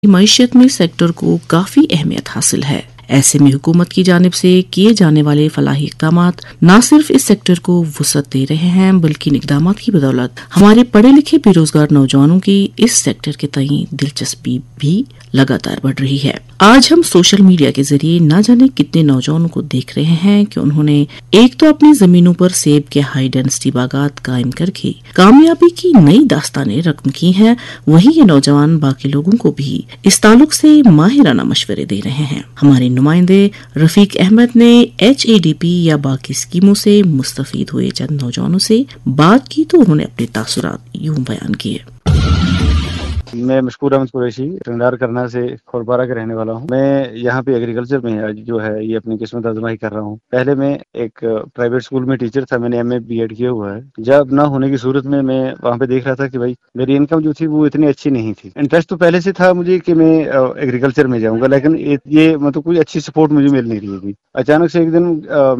معیشت میں سیکٹر کو کافی اہمیت حاصل ہے۔ ایسے میں حکومت کی جانب سے کیے جانے والے فلاحی اقدامات نہ صرف اس سیکٹر کو وسعت دے رہے ہیں بلکہ ان اقدامات کی بدولت ہمارے پڑھے لکھے بے روزگار نوجوانوں کی اس سیکٹر کے تئیں دلچسپی بھی لگاتار بڑھ رہی ہے۔ آج ہم سوشل میڈیا کے ذریعے نہ جانے کتنے نوجوانوں کو دیکھ رہے ہیں کہ انہوں نے ایک تو اپنی زمینوں پر سیب کے ہائی ڈینسٹی باغات قائم کر کے کامیابی کی نئی داستانیں رقم کی ہیں، وہیں یہ نوجوان باقی لوگوں کو بھی اس تعلق سے ماہرانہ مشورے دے رہے ہیں۔ ہمارے نمائندے رفیق احمد نے HADP یا باقی اسکیموں سے مستفید ہوئے چند نوجوانوں سے بات کی تو انہوں نے اپنے تاثرات یوں بیان کیے۔ میں مشکور احمد قریشی ٹنگڈار کرنا سے کھولپارہ کا رہنے والا ہوں۔ میں یہاں پہ ایگریکلچر میں جو ہے یہ اپنی قسمت آزمائی کر رہا ہوں۔ پہلے میں ایک پرائیویٹ اسکول میں ٹیچر تھا، میں نے MA B.Ed کیا ہوا ہے۔ جب نہ ہونے کی صورت میں وہاں پہ دیکھ رہا تھا کہ بھائی میری انکم جو تھی وہ اتنی اچھی نہیں تھی۔ انٹرسٹ تو پہلے سے تھا مجھے کہ میں ایگریکلچر میں جاؤں گا، لیکن یہ مطلب کوئی اچھی سپورٹ مجھے مل نہیں رہی تھی۔ اچانک سے ایک دن